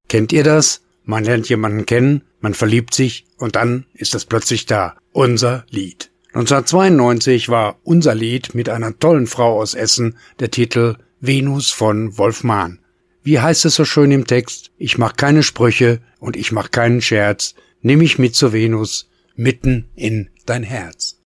Kennt ihr das? Man lernt jemanden kennen, man verliebt sich und dann ist es plötzlich da. Unser Lied. 1992 war Unser Lied mit einer tollen Frau aus Essen der Titel Venus von Wolf Mahn. Wie heißt es so schön im Text? Ich mach keine Sprüche und ich mach keinen Scherz. Nimm mich mit zur Venus, mitten in dein Herz.